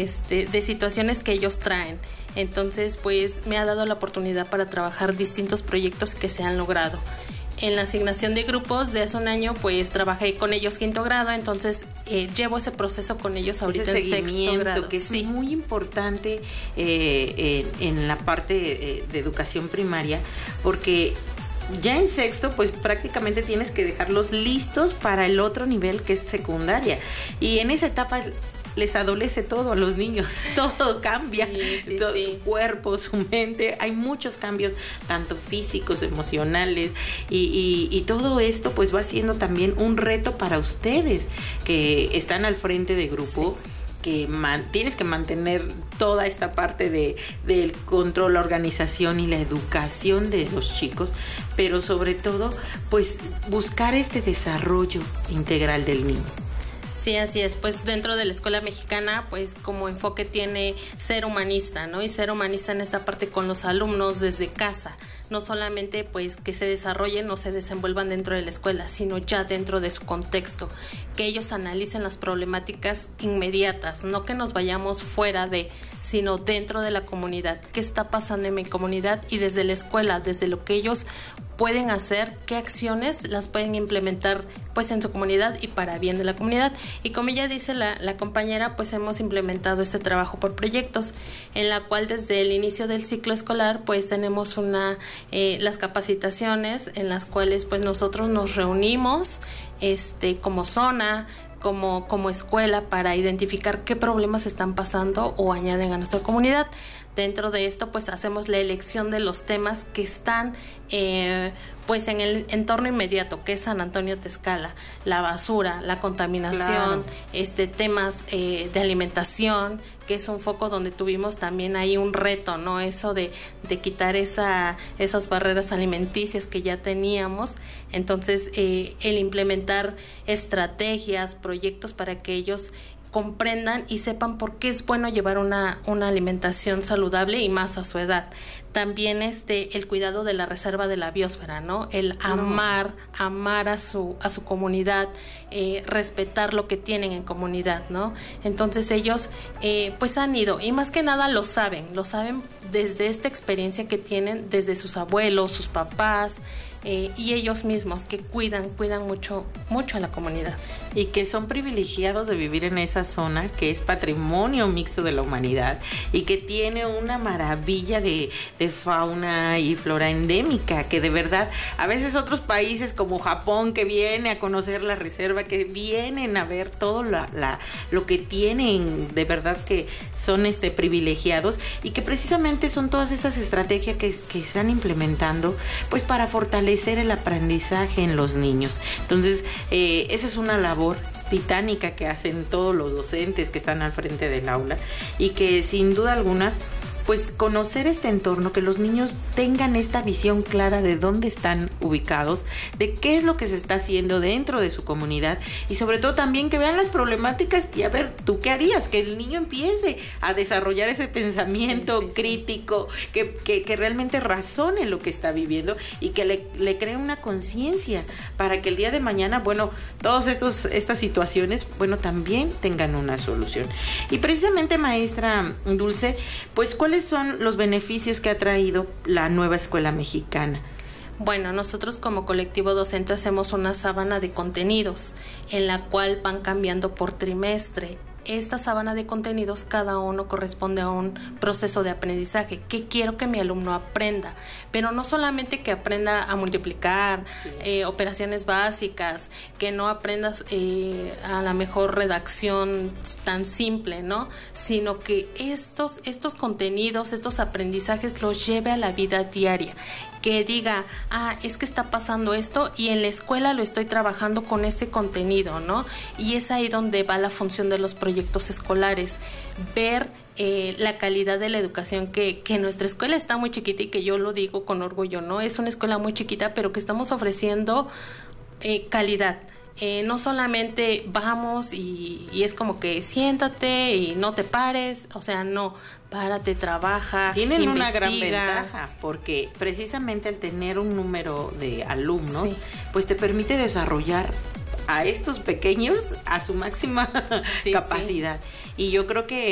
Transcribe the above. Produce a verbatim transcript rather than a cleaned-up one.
este, de situaciones que ellos traen. Entonces, pues me ha dado la oportunidad para trabajar distintos proyectos que se han logrado. En la asignación de grupos de hace un año, pues trabajé con ellos quinto grado, entonces eh, llevo ese proceso con ellos ahorita ese en sexto grado. Que es sí. muy importante eh, en, en la parte eh, de educación primaria, porque ya en sexto, pues prácticamente tienes que dejarlos listos para el otro nivel que es secundaria. Y en esa etapa les adolece todo a los niños, todo cambia, sí, sí, todo, sí. su cuerpo, su mente, hay muchos cambios, tanto físicos, emocionales, y, y, y todo esto pues va siendo también un reto para ustedes que están al frente de grupo. Sí. Que man, tienes que mantener toda esta parte de, del control, la organización y la educación de los chicos, pero sobre todo, pues buscar este desarrollo integral del niño. Sí, así es. Pues dentro de la escuela mexicana, pues como enfoque tiene ser humanista, ¿no? Y ser humanista en esta parte con los alumnos desde casa. No solamente pues que se desarrollen o se desenvuelvan dentro de la escuela, sino ya dentro de su contexto. Que ellos analicen las problemáticas inmediatas, no que nos vayamos fuera de, sino dentro de la comunidad. ¿Qué está pasando en mi comunidad? Y desde la escuela, desde lo que ellos pueden hacer, qué acciones las pueden implementar pues en su comunidad y para bien de la comunidad. Y como ya dice la, la compañera, pues hemos implementado este trabajo por proyectos, en la cual desde el inicio del ciclo escolar pues tenemos una eh, las capacitaciones en las cuales pues nosotros nos reunimos este como zona, como, como escuela, para identificar qué problemas están pasando o añaden a nuestra comunidad. Dentro de esto, pues hacemos la elección de los temas que están eh, pues en el entorno inmediato, que es San Antonio Texcala, la basura, la contaminación, claro. este temas eh, de alimentación, que es un foco donde tuvimos también ahí un reto, ¿no? Eso de, de quitar esa, esas barreras alimenticias que ya teníamos. Entonces, eh, el implementar estrategias, proyectos para que ellos comprendan y sepan por qué es bueno llevar una, una alimentación saludable y más a su edad. También este el cuidado de la reserva de la biosfera, ¿no? El amar, no. amar a su a su comunidad, eh, respetar lo que tienen en comunidad, ¿no? Entonces ellos eh, pues han ido, y más que nada lo saben, lo saben desde esta experiencia que tienen, desde sus abuelos, sus papás, eh, y ellos mismos que cuidan, cuidan mucho, mucho a la comunidad. Y que son privilegiados de vivir en esa zona que es patrimonio mixto de la humanidad y que tiene una maravilla de, de fauna y flora endémica, que de verdad a veces otros países como Japón, que viene a conocer la reserva, que vienen a ver todo la, la, lo que tienen, de verdad que son este privilegiados, y que precisamente son todas estas estrategias que, que están implementando pues para fortalecer el aprendizaje en los niños. Entonces eh, esa es una labor titánica que hacen todos los docentes que están al frente del aula, y que sin duda alguna pues conocer este entorno, que los niños tengan esta visión clara de dónde están ubicados, de qué es lo que se está haciendo dentro de su comunidad, y sobre todo también que vean las problemáticas y a ver, ¿tú qué harías? Que el niño empiece a desarrollar ese pensamiento sí, sí, crítico, sí. Que, que, que realmente razone lo que está viviendo y que le, le cree una conciencia sí. para que el día de mañana, bueno, todas estos, estas situaciones, bueno, también tengan una solución. Y precisamente, maestra Dulce, pues, ¿cuál son los beneficios que ha traído la nueva escuela mexicana? Bueno, nosotros como colectivo docente hacemos una sábana de contenidos en la cual van cambiando por trimestre. Esta sábana de contenidos, cada uno corresponde a un proceso de aprendizaje. ¿Qué quiero que mi alumno aprenda? Pero no solamente que aprenda a multiplicar, sí. eh, operaciones básicas, que no aprendas eh, a la mejor redacción tan simple, ¿no? Sino que estos, estos contenidos, estos aprendizajes los lleve a la vida diaria. Que diga, ah, es que está pasando esto y en la escuela lo estoy trabajando con este contenido, ¿no? Y es ahí donde va la función de los proyectos escolares, ver eh, la calidad de la educación, que, que nuestra escuela está muy chiquita, y que yo lo digo con orgullo, ¿no? Es una escuela muy chiquita, pero que estamos ofreciendo eh, calidad. Eh, no solamente vamos y, y es como que siéntate y no te pares, o sea, no, párate, trabaja, tienen investiga. Una gran ventaja, porque precisamente al tener un número de alumnos, sí. pues te permite desarrollar a estos pequeños a su máxima sí, capacidad. Sí. Y yo creo que